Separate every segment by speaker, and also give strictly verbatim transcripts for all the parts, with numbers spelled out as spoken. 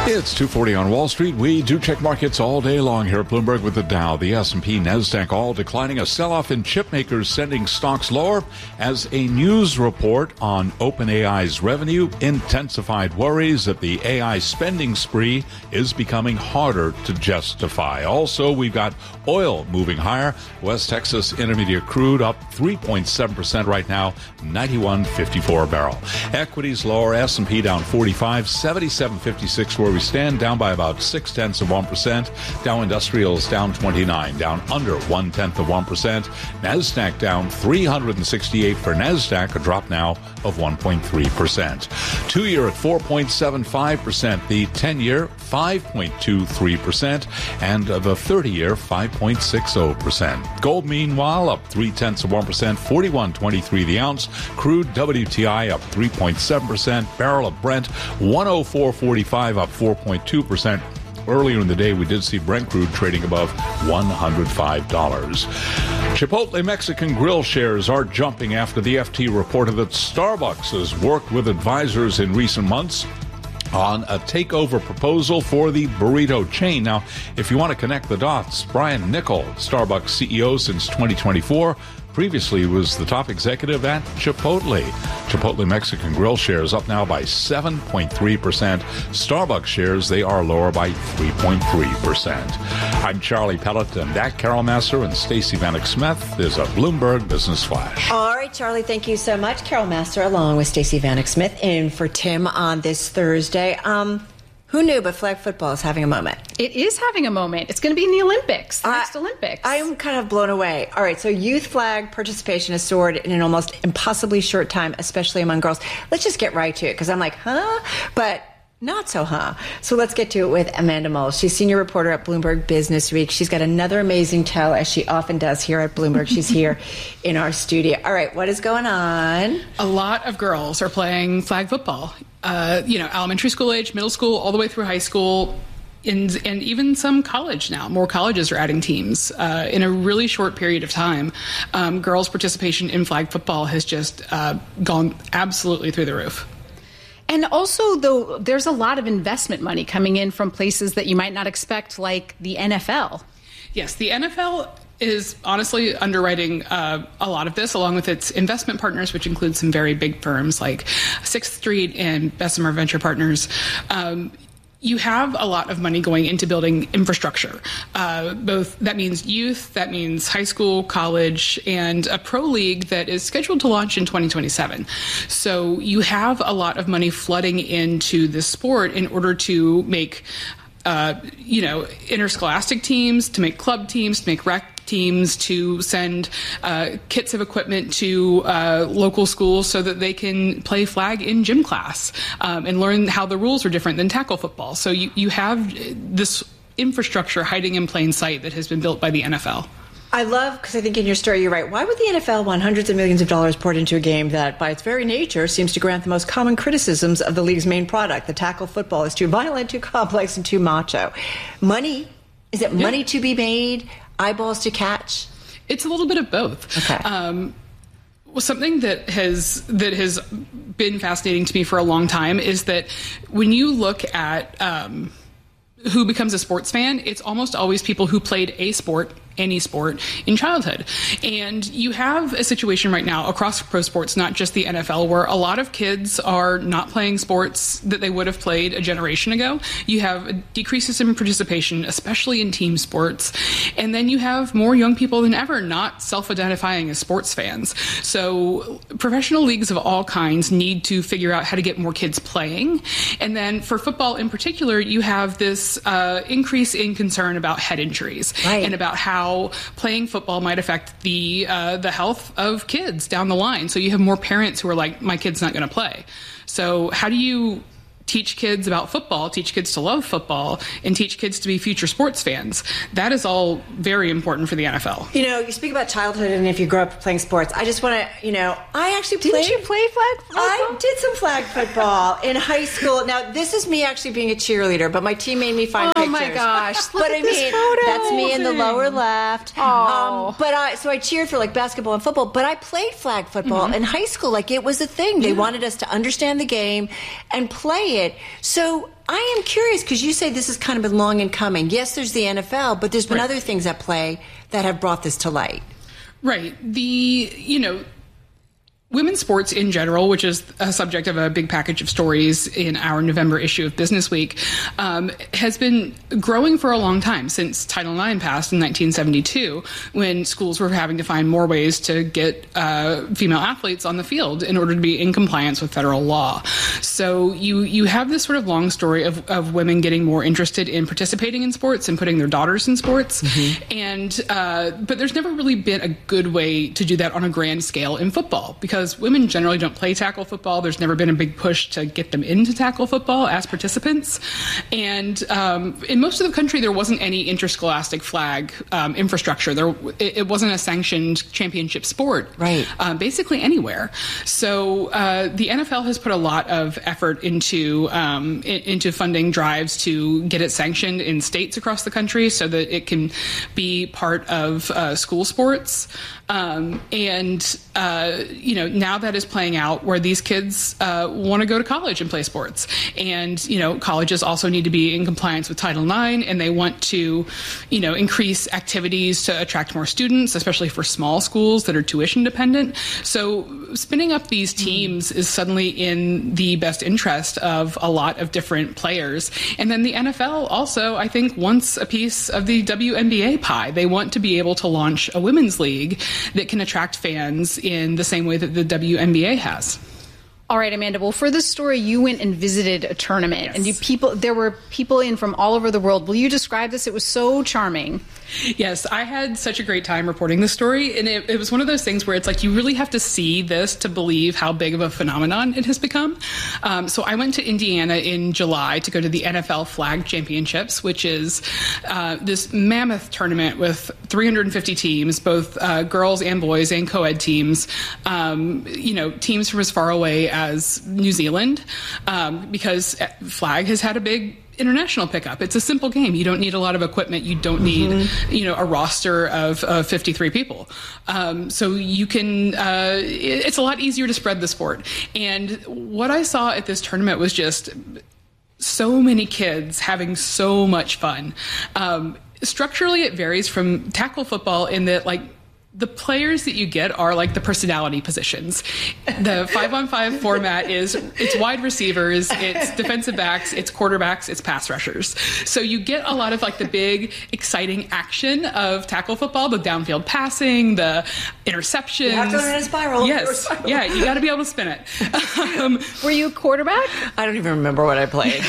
Speaker 1: It's two forty on Wall Street. We do check markets all day long here at Bloomberg with the Dow, the S and P, NASDAQ all declining. A sell-off in chip makers sending stocks lower as a news report on OpenAI's revenue intensified worries that the A I spending spree is becoming harder to justify. Also, we've got oil moving higher. West Texas Intermediate crude up three point seven percent right now, ninety-one fifty-four a barrel. Equities lower, S and P down forty-five, seventy-seven fifty-six where we stand, down by about six tenths of one percent. Dow Industrials down twenty-nine, down under one tenth of one percent. NASDAQ down three hundred sixty-eight for NASDAQ, a drop now of one point three percent. Two-year at four point seven five percent, the ten-year five point two three percent, and the thirty-year five point six zero percent. Gold, meanwhile, up three tenths of one percent, forty-one twenty-three the ounce. Crude W T I up three point seven percent. Barrel of Brent one oh four forty-five, up four point two percent. Earlier in the day, we did see Brent crude trading above one hundred five dollars. Chipotle Mexican Grill shares are jumping after the F T reported that Starbucks has worked with advisors in recent months on a takeover proposal for the burrito chain. Now, if you want to connect the dots, Brian Niccol, Starbucks C E O since twenty twenty-four, previously was the top executive at Chipotle. Chipotle Mexican Grill shares up now by seven point three percent. Starbucks shares, they are lower by three point three percent. I'm Charlie Pellet, and that Carol Massar and Stacey Vanek Smith is a Bloomberg Business Flash.
Speaker 2: All right, Charlie, thank you so much. Carol Massar along with Stacey Vanek Smith in for Tim on this Thursday. Um... Who knew, but flag football is having a moment.
Speaker 3: It is having a moment. It's going to be in the Olympics, the uh, next Olympics.
Speaker 2: I'm kind of blown away. All right, so youth flag participation has soared in an almost impossibly short time, especially among girls. Let's just get right to it, because I'm like, huh? But not so, huh? So let's get to it with Amanda Mull. She's senior reporter at Bloomberg Business Week. She's got another amazing tell, as she often does here at Bloomberg. She's here in our studio. All right, what is going on?
Speaker 4: A lot of girls are playing flag football. Uh, you know, elementary school age, middle school, all the way through high school, and, and even some college now. More colleges are adding teams. Uh, in a really short period of time, um, girls' participation in flag football has just uh, gone absolutely through the roof.
Speaker 3: And also, though, there's a lot of investment money coming in from places that you might not expect, like the N F L.
Speaker 4: Yes, the N F L is honestly underwriting uh, a lot of this, along with its investment partners, which include some very big firms like Sixth Street and Bessemer Venture Partners. Um, you have a lot of money going into building infrastructure. Uh, both that means youth, that means high school, college, and a pro league that is scheduled to launch in twenty twenty-seven. So you have a lot of money flooding into this sport in order to make Uh, you know, interscholastic teams, to make club teams, to make rec teams, to send uh, kits of equipment to uh, local schools so that they can play flag in gym class um, and learn how the rules are different than tackle football. So you, you have this infrastructure hiding in plain sight that has been built by the N F L.
Speaker 2: I love, because I think in your story you're right, why would the N F L want hundreds of millions of dollars poured into a game that, by its very nature, seems to grant the most common criticisms of the league's main product? The tackle football is too violent, too complex, and too macho. Money? Is it money yeah. to be made? Eyeballs to catch?
Speaker 4: It's a little bit of both.
Speaker 2: Okay.
Speaker 4: Um, well, something that has that has been fascinating to me for a long time is that when you look at um, who becomes a sports fan, it's almost always people who played a sport, any sport, in childhood. And you have a situation right now across pro sports, not just the N F L, where a lot of kids are not playing sports that they would have played a generation ago. You have decreases in participation, especially in team sports. And then you have more young people than ever not self-identifying as sports fans. So professional leagues of all kinds need to figure out how to get more kids playing. And then for football in particular, you have this uh, increase in concern about head injuries
Speaker 2: right.
Speaker 4: and about how playing football might affect the uh, the health of kids down the line. So you have more parents who are like, my kid's not going to play. So how do you teach kids about football, teach kids to love football, and teach kids to be future sports fans? That is all very important for the N F L.
Speaker 2: You know, you speak about childhood and if you grow up playing sports. I just want to, you know, I actually
Speaker 3: Didn't
Speaker 2: played.
Speaker 3: you play flag football?
Speaker 2: I did some flag football in high school. Now, this is me actually being a cheerleader, but my team made me find
Speaker 3: oh
Speaker 2: pictures.
Speaker 3: Oh my gosh. Look
Speaker 2: but
Speaker 3: at
Speaker 2: I
Speaker 3: this
Speaker 2: mean,
Speaker 3: photo.
Speaker 2: that's me in the lower left.
Speaker 3: Oh.
Speaker 2: Um, but I, so I cheered for like basketball and football, but I played flag football
Speaker 3: mm-hmm.
Speaker 2: in high school. Like it was a thing. They
Speaker 3: yeah.
Speaker 2: wanted us to understand the game and play it. So I am curious, because you say this has kind of been long in coming. Yes, there's the N F L, but there's been
Speaker 4: Right.
Speaker 2: other things at play that have brought this to light.
Speaker 4: Right. The, you know, women's sports in general, which is a subject of a big package of stories in our November issue of Business Week, um, has been growing for a long time, since Title nine passed in nineteen seventy-two, when schools were having to find more ways to get uh, female athletes on the field in order to be in compliance with federal law. So you you have this sort of long story of, of women getting more interested in participating in sports and putting their daughters in sports. Mm-hmm. And uh, but there's never really been a good way to do that on a grand scale in football, because Because women generally don't play tackle football. There's never been a big push to get them into tackle football as participants. And um, in most of the country, there wasn't any interscholastic flag um, infrastructure. There, it, it wasn't a sanctioned championship sport,
Speaker 2: right?
Speaker 4: Um, basically anywhere. So uh, the N F L has put a lot of effort into um, in, into funding drives to get it sanctioned in states across the country, so that it can be part of uh, school sports. Um, and uh, you know, now that is playing out where these kids uh, want to go to college and play sports. And, you know, colleges also need to be in compliance with Title nine, and they want to, you know, increase activities to attract more students, especially for small schools that are tuition dependent. So spinning up these teams is suddenly in the best interest of a lot of different players. And then the N F L also, I think, wants a piece of the W N B A pie. They want to be able to launch a women's league that can attract fans in the same way that the W N B A has.
Speaker 3: All right, Amanda. Well, for this story, you went and visited a tournament, yes. and you people there were people in from all over the world. Will you describe this? It was so charming.
Speaker 4: Yes, I had such a great time reporting this story, and it, it was one of those things where it's like you really have to see this to believe how big of a phenomenon it has become. Um, so I went to Indiana in July to go to the N F L Flag Championships, which is uh, this mammoth tournament with three hundred fifty teams, both uh, girls and boys and co-ed teams, um, you know, teams from as far away as New Zealand, um, because flag has had a big international pickup. It's a simple game. You don't need a lot of equipment. You don't need, mm-hmm. you know, a roster of, of fifty-three people. Um, so you can, uh, it, it's a lot easier to spread the sport. And what I saw at this tournament was just so many kids having so much fun. Um, structurally, it varies from tackle football in that, like, the players that you get are like the personality positions. The five-on-five format is it's wide receivers, it's defensive backs, it's quarterbacks, it's pass rushers. So you get a lot of like the big, exciting action of tackle football, the downfield passing, the interceptions. You
Speaker 2: have to learn a spiral.
Speaker 4: Yes, spiral. Yeah, you got to be able to spin it. Um,
Speaker 3: Were you a quarterback?
Speaker 2: I don't even remember what I played.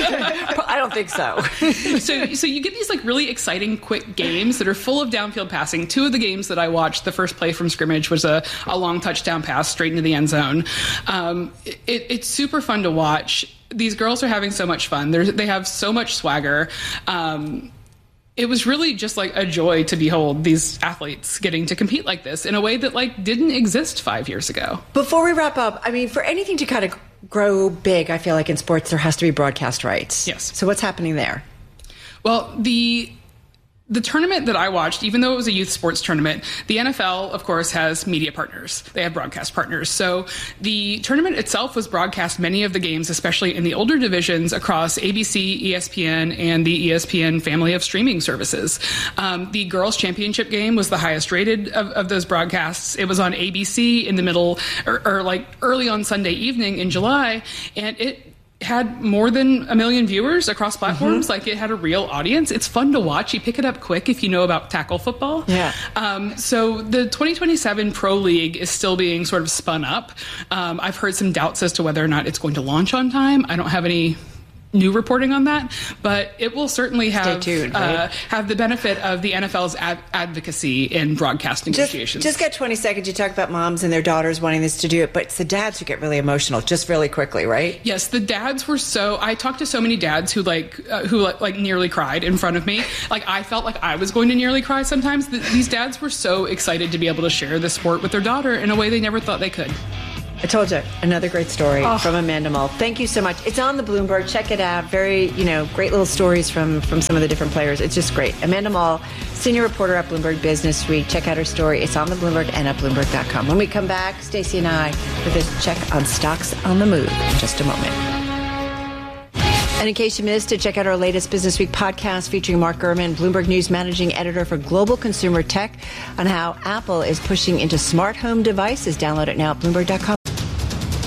Speaker 2: I don't think so.
Speaker 4: so, so you get these like really exciting, quick games that are full of downfield passing. Two of the games that I watched, the first play from scrimmage was a, a long touchdown pass straight into the end zone. Um, it, it's super fun to watch. These girls are having so much fun. They're, they have so much swagger. Um, it was really just like a joy to behold these athletes getting to compete like this in a way that like didn't exist five years ago.
Speaker 2: Before we wrap up, I mean, for anything to kind of grow big, I feel like in sports, there has to be broadcast rights.
Speaker 4: Yes.
Speaker 2: So what's happening there?
Speaker 4: Well, the... The tournament that I watched, even though it was a youth sports tournament, the N F L, of course, has media partners. They have broadcast partners. So the tournament itself was broadcast, many of the games, especially in the older divisions, across A B C, E S P N, and the E S P N family of streaming services. Um, the girls' championship game was the highest rated of, of those broadcasts. It was on A B C in the middle, or, or like early on Sunday evening in July, and it had more than a million viewers across platforms. Mm-hmm. Like, it had a real audience. It's fun to watch. You pick it up quick if you know about tackle football.
Speaker 2: Yeah.
Speaker 4: Um, so the twenty twenty-seven Pro League is still being sort of spun up. Um, I've heard some doubts as to whether or not it's going to launch on time. I don't have any new reporting on that, but it will certainly have
Speaker 2: tuned, right?
Speaker 4: uh, have the benefit of the N F L's ad- advocacy in broadcast negotiations.
Speaker 2: Just, just get twenty seconds. You talk about moms and their daughters wanting this to do it, but it's the dads who get really emotional, just really quickly, right?
Speaker 4: Yes, the dads were so. I talked to so many dads who like uh, who like, like nearly cried in front of me. Like, I felt like I was going to nearly cry sometimes. The, these dads were so excited to be able to share this sport with their daughter in a way they never thought they could.
Speaker 2: I told you, another great story
Speaker 3: oh.
Speaker 2: from Amanda Mull. Thank you so much. It's on the Bloomberg. Check it out. Very, you know, great little stories from, from some of the different players. It's just great. Amanda Mull, senior reporter at Bloomberg Business Week. Check out her story. It's on the Bloomberg and at Bloomberg dot com. When we come back, Stacey and I with a check on stocks on the move in just a moment. And in case you missed it, check out our latest Business Week podcast featuring Mark Gurman, Bloomberg News Managing Editor for Global Consumer Tech, on how Apple is pushing into smart home devices. Download it now at Bloomberg dot com.